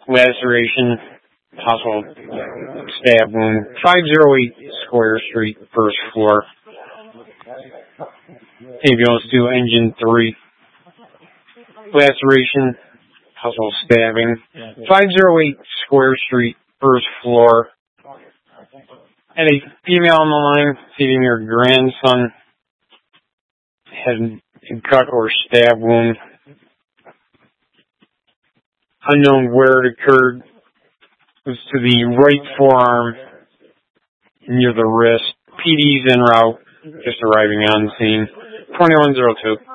laceration, possible stab wound. 508 Square Street, first floor. Ambulance to engine 3. Laceration, possible stabbing. 508 Square Street, first floor. And a female on the line feeding her grandson had a cut or stab wound. Unknown where it occurred. It was to the right forearm near the wrist. PD's en route, just arriving on scene. 2102.